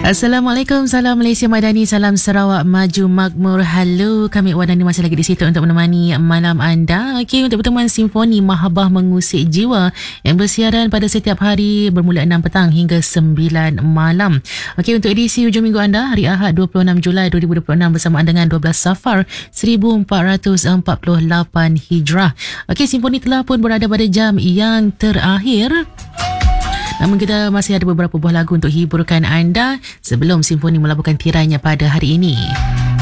Assalamualaikum, salam Malaysia Madani, salam Sarawak Maju Makmur. Halo, kami Wadani masih lagi di situ untuk menemani malam anda. Okey, untuk pertemuan Simfoni Mahabbah Mengusik Jiwa yang bersiaran pada setiap hari bermula 6 petang hingga 9 malam. Okey, untuk edisi hujung minggu anda, hari Ahad 26 Julai 2026 bersamaan dengan 12 Safar 1448 Hijrah. Okey, Simfoni telah pun berada pada jam yang terakhir. Namun kita masih ada beberapa buah lagu untuk hiburkan anda sebelum Simfoni melabuhkan tirainya pada hari ini.